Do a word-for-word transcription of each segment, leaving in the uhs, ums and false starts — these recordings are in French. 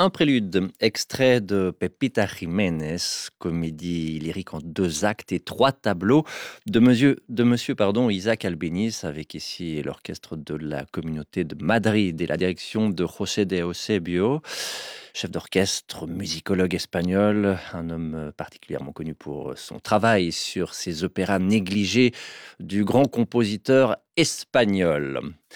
Un prélude, extrait de Pepita Jiménez, comédie lyrique en deux actes et trois tableaux de monsieur, de monsieur pardon, Isaac Albéniz, avec ici l'orchestre de la communauté de Madrid et la direction de José de Eusebio, chef d'orchestre, musicologue espagnol, un homme particulièrement connu pour son travail sur ces opéras négligés du grand compositeur espagnol.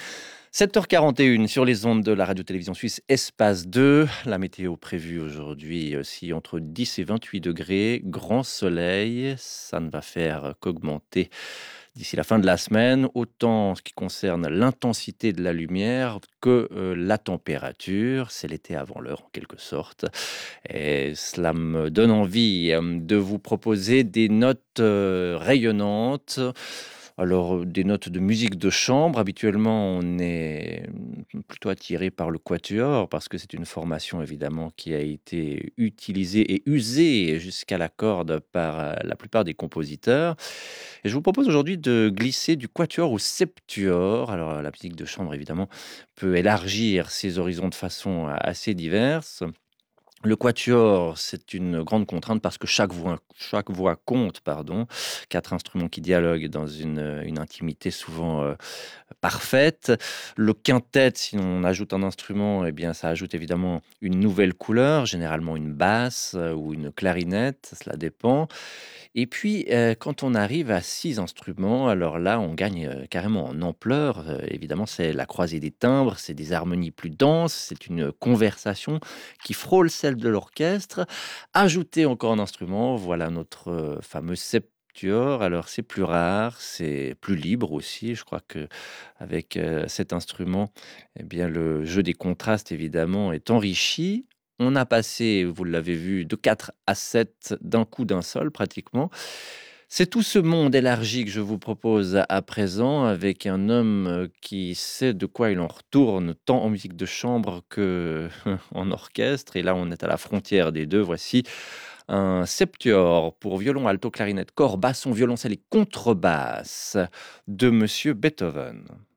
sept heures quarante et une sur les ondes de la radio-télévision suisse Espace deux. La météo prévue aujourd'hui aussi entre dix et vingt-huit degrés. Grand soleil, ça ne va faire qu'augmenter d'ici la fin de la semaine, autant en ce qui concerne l'intensité de la lumière que euh, la température. C'est l'été avant l'heure en quelque sorte. Et cela me donne envie euh, de vous proposer des notes euh, rayonnantes. Alors, des notes de musique de chambre, habituellement, on est plutôt attiré par le quatuor parce que c'est une formation évidemment qui a été utilisée et usée jusqu'à la corde par euh, la plupart des compositeurs. Et je vous propose aujourd'hui de glisser du quatuor au septuor. Alors, la musique de chambre, évidemment, peut élargir ses horizons de façon assez diverse. Le quatuor, c'est une grande contrainte parce que chaque voix, chaque voix compte, pardon. Quatre instruments qui dialoguent dans une, une intimité souvent euh, parfaite. Le quintet, si on ajoute un instrument, eh bien, ça ajoute évidemment une nouvelle couleur, généralement une basse euh, ou une clarinette, cela dépend. Et puis, euh, quand on arrive à six instruments, alors là, on gagne euh, carrément en ampleur. Euh, évidemment, c'est la croisée des timbres, c'est des harmonies plus denses, c'est une conversation qui frôle celle de l'orchestre. Ajouter encore un instrument, voilà notre euh, fameux septuor. Alors, c'est plus rare, c'est plus libre aussi. Je crois que avec euh, cet instrument, eh bien, le jeu des contrastes, évidemment, est enrichi. On a passé, vous l'avez vu, de quatre à sept d'un coup d'un seul pratiquement. C'est tout ce monde élargi que je vous propose à présent avec un homme euh, qui sait de quoi il en retourne tant en musique de chambre que en orchestre. Et là, on est à la frontière des deux. Voici un septuor pour violon, alto, clarinette, corps, basson, violoncelle et contrebasse de Monsieur Beethoven.